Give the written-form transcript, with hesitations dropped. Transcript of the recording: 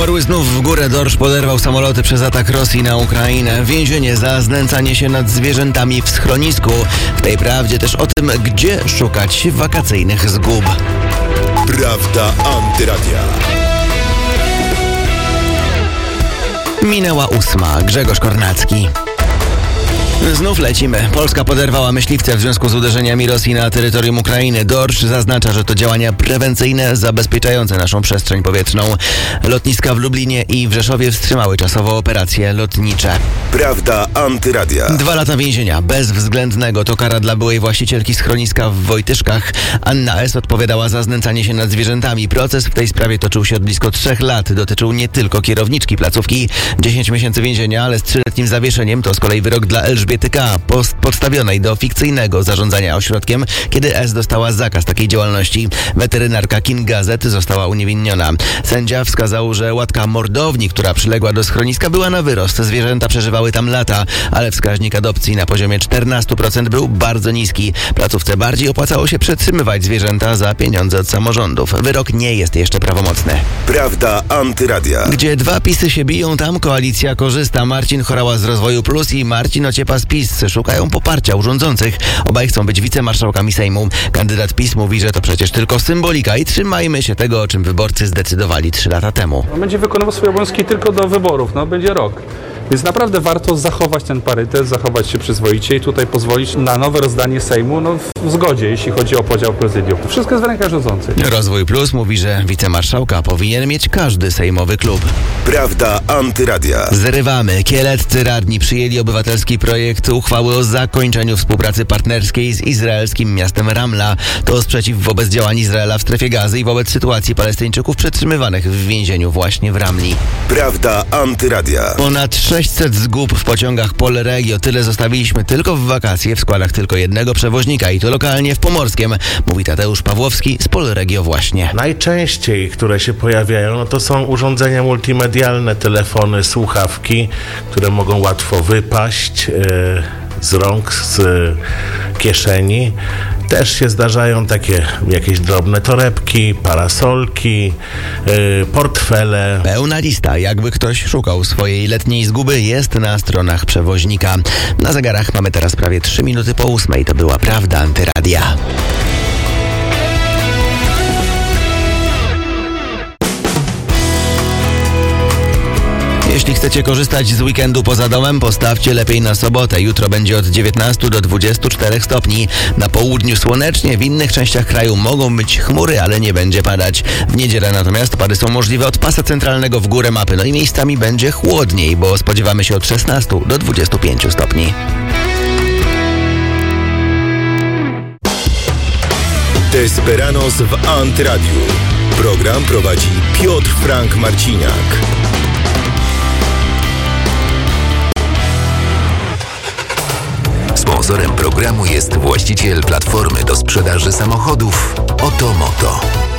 Orły znów w górę. Dorsz poderwał samoloty przez atak Rosji na Ukrainę. Więzienie za znęcanie się nad zwierzętami w schronisku. W tej prawdzie też o tym, gdzie szukać wakacyjnych zgub. Prawda Antyradia. Minęła 8. Grzegorz Kornacki. Znów lecimy. Polska poderwała myśliwce w związku z uderzeniami Rosji na terytorium Ukrainy. Dorsz zaznacza, że to działania prewencyjne zabezpieczające naszą przestrzeń powietrzną. Lotniska w Lublinie i w Rzeszowie wstrzymały czasowo operacje lotnicze. Prawda Antyradia. 2 lata więzienia bezwzględnego to kara dla byłej właścicielki schroniska w Wojtyszkach. Anna S. odpowiadała za znęcanie się nad zwierzętami. Proces w tej sprawie toczył się od blisko 3 lat. Dotyczył nie tylko kierowniczki placówki. 10 miesięcy więzienia, ale z 3-letnim zawieszeniem to z kolei wyrok dla Elżbiety K. Podstawionej do fikcyjnego zarządzania ośrodkiem, kiedy S. dostała zakaz takiej działalności. Weterynarka Kinga Z. została uniewinniona. Sędzia wskazał, że łatka mordowni, która przyległa do schroniska, była na wyrost. Zwierzęta przeżywały tam lata, ale wskaźnik adopcji na poziomie 14% był bardzo niski. Placówce bardziej opłacało się przetrzymywać zwierzęta za pieniądze od samorządów. Wyrok nie jest jeszcze prawomocny. Prawda Antyradia. Gdzie 2 PiS-y się biją, tam koalicja korzysta. Marcin Chorała z Rozwoju Plus i Marcin Ociepa z PiS szukają poparcia u rządzących. Obaj chcą być wicemarszałkami Sejmu. Kandydat PiS mówi, że to przecież tylko symbolika i trzymajmy się tego, o czym wyborcy zdecydowali 3 lata temu. Będzie wykonywał swoje obowiązki tylko do wyborów, będzie rok. Więc naprawdę warto zachować ten parytet, zachować się przyzwoicie i tutaj pozwolić na nowe rozdanie Sejmu w zgodzie, jeśli chodzi o podział prezydium. Wszystko jest w rękach rządzących. Rozwój Plus mówi, że wicemarszałka powinien mieć każdy sejmowy klub. Prawda Antyradia. Zrywamy. Kieleccy radni przyjęli obywatelski projekt uchwały o zakończeniu współpracy partnerskiej z izraelskim miastem Ramla. To sprzeciw wobec działań Izraela w strefie Gazy i wobec sytuacji Palestyńczyków przetrzymywanych w więzieniu właśnie w Ramli. Prawda Antyradia. Ponad 600 zgub w pociągach Polregio. Tyle zostawiliśmy tylko w wakacje w składach tylko jednego przewoźnika i to lokalnie w Pomorskiem, mówi Tadeusz Pawłowski z Polregio właśnie. Najczęściej, które się pojawiają, to są urządzenia multimedialne, telefony, słuchawki, które mogą łatwo wypaść z rąk, z kieszeni. Też się zdarzają takie jakieś drobne torebki, parasolki, portfele. Pełna lista, jakby ktoś szukał swojej letniej zguby, jest na stronach przewoźnika. Na zegarach mamy teraz prawie 3 minuty po 8. To była Prawda Antyradia. Jeśli chcecie korzystać z weekendu poza domem, postawcie lepiej na sobotę. Jutro będzie od 19 do 24 stopni. Na południu słonecznie, w innych częściach kraju mogą być chmury, ale nie będzie padać. W niedzielę natomiast opady są możliwe od pasa centralnego w górę mapy. No i miejscami będzie chłodniej, bo spodziewamy się od 16 do 25 stopni. Desperanos w Antyradiu. Program prowadzi Piotr Frank Marciniak. Sponsorem programu jest właściciel platformy do sprzedaży samochodów Otomoto.